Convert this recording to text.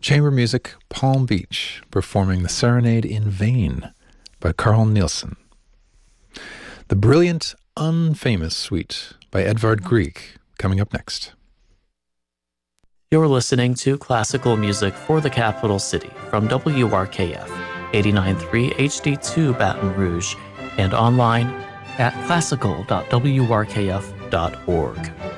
Chamber music, Palm Beach, performing the Serenade in Vain by Carl Nielsen. The brilliant, unfamous suite by Edvard Grieg, coming up next. You're listening to classical music for the capital city from WRKF 89.3 HD2 Baton Rouge and online at classical.wrkf.org.